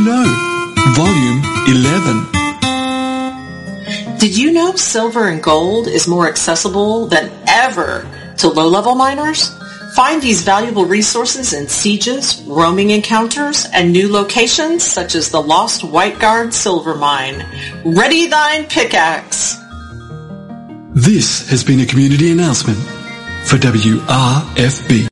Know? Volume 11. Did you know silver and gold is more accessible than ever to low-level miners? Find these valuable resources in sieges, roaming encounters, and new locations such as the Lost White Guard Silver Mine. Ready thine pickaxe! This has been a community announcement for WRFB.